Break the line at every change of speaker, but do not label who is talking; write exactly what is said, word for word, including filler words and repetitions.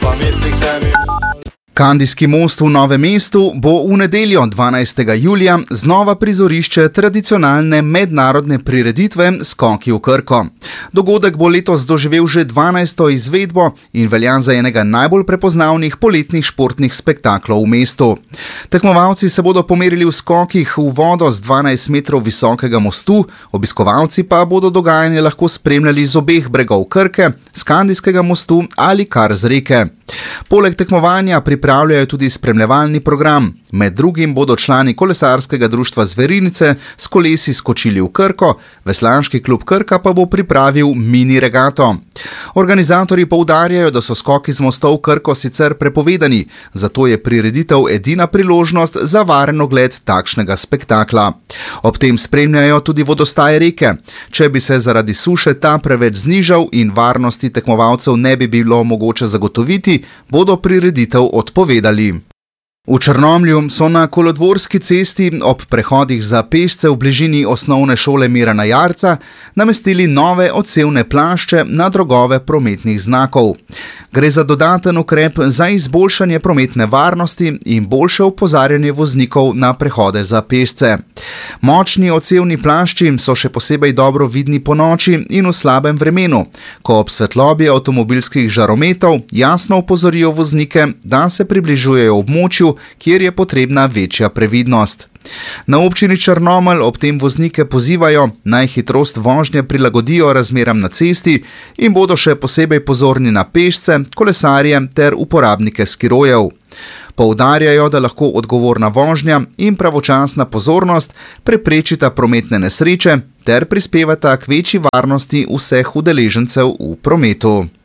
Kandijski most v Novem mestu bo v nedeljo dvanajstega julija znova prizorišče tradicionalne mednarodne prireditve Skoki v Krko. Dogodek bo letos doživel že dvanajsto izvedbo in velja za enega najbolj prepoznavnih poletnih športnih spektaklov v mestu. Tekmovalci se bodo pomerili v skokih v vodo z dvanajst metrov visokega mostu, obiskovalci pa bodo dogajanje lahko spremljali z obeh bregov Krke, z Kandijskega mostu ali kar z reke. Poleg tekmovanja pripravljajo tudi spremljevalni program. Med drugim bodo člani kolesarskega društva Zverinice s kolesi skočili v Krko, Veslaški klub Krka pa bo pripravil mini regato. Organizatorji poudarjajo, da so skoki z mostov Krko sicer prepovedani, zato je prireditev edina priložnost za varen ogled takšnega spektakla. Ob tem spremljajo tudi vodostaj reke. Če bi se zaradi suše ta preveč znižal in varnosti tekmovalcev ne bi bilo mogoče zagotoviti, bodo prireditev odpovedali. V Črnomlju so na Kolodvorski cesti ob prehodih za pešce v bližini osnovne šole Mirana Jarca namestili nove odsevne plašče na drogove prometnih znakov. Gre za dodaten ukrep za izboljšanje prometne varnosti in boljše opozarjanje voznikov na prehode za pešce. Močni odsevni plašči so še posebej dobro vidni ponoči in v slabem vremenu, ko ob svetlobi avtomobilskih žarometov jasno opozorijo voznike, da se približujejo območju, kjer je potrebna večja previdnost. Na občini Črnomelj ob tem voznike pozivajo, naj hitrost vožnje prilagodijo razmeram na cesti in bodo še posebej pozorni na pešce, kolesarje ter uporabnike skirojev. Poudarjajo, da lahko odgovorna vožnja in pravočasna pozornost preprečita prometne nesreče ter prispevata k večji varnosti vseh udeležencev v prometu.